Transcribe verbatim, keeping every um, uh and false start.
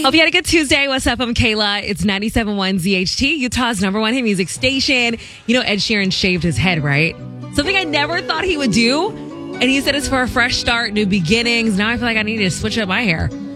Hope you had a good Tuesday. What's up? I'm Kayla. It's ninety-seven point one Z H T, Utah's number one hit music station. You know, Ed Sheeran shaved his head, right? Something I never thought he would do. And he said it's for a fresh start, new beginnings. Now I feel like I need to switch up my hair.